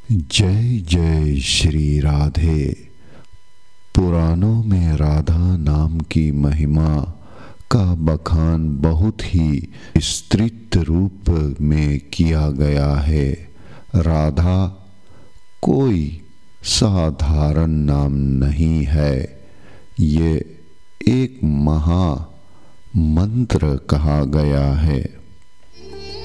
जय जय श्री राधे। पुराणों में राधा नाम की महिमा का बखान बहुत ही विस्तृत रूप में किया गया है। राधा कोई साधारण नाम नहीं है, ये एक महा मंत्र कहा गया है।